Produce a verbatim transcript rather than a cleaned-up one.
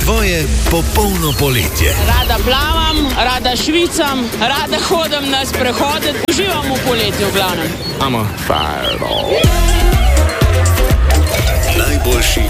tvoje popolno poletje. Rada plavam, rada švicam, rada hodim na sprehode, uživam v poletju v glavnem. I'm a fireball. Najboljši